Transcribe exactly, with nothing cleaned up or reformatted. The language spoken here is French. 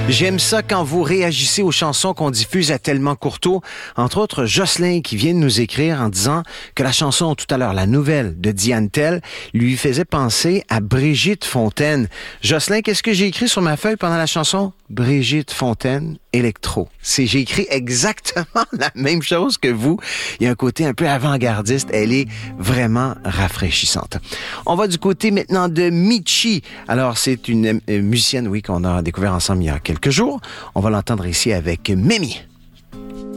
J'aime ça quand vous réagissez aux chansons qu'on diffuse à Tellement Courteau. Entre autres, Jocelyn qui vient de nous écrire en disant que la chanson tout à l'heure, la nouvelle de Diane Tell, lui faisait penser à Brigitte Fontaine. Jocelyn, qu'est-ce que j'ai écrit sur ma feuille pendant la chanson? Brigitte Fontaine, électro. C'est, j'ai écrit exactement la même chose que vous. Il y a un côté un peu avant-gardiste. Elle est vraiment rafraîchissante. On va du côté maintenant de Michi. Alors, c'est une euh, musicienne, oui, qu'on a découvert ensemble il y a quelques jours. On va l'entendre ici avec Mimi.